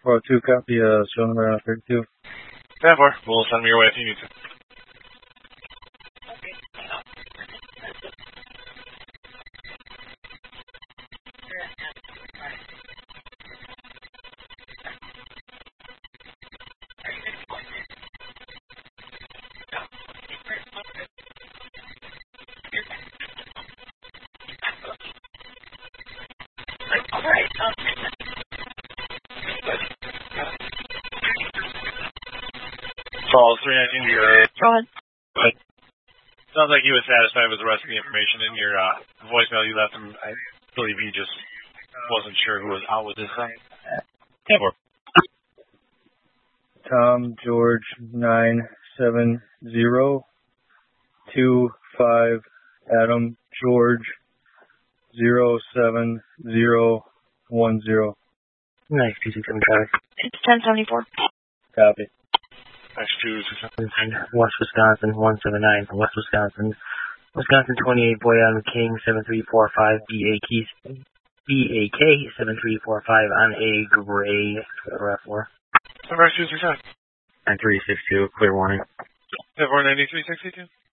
402, copy, show number 32. 10-4, we'll send them your way if you need to. Call 319 to your... Go ahead. Sounds like he was satisfied with the rest of the information in your voicemail you left him. I believe he just wasn't sure who was out with his son. Tom George 97025 Adam George 07010. Nice, 267 traffic. It's 1074. Copy. West Wisconsin 179. West Wisconsin. Wisconsin 28 Boy Adam King 7345 BAK 7345 on a gray RF4. Number 267. 9362, clear warning. 49362.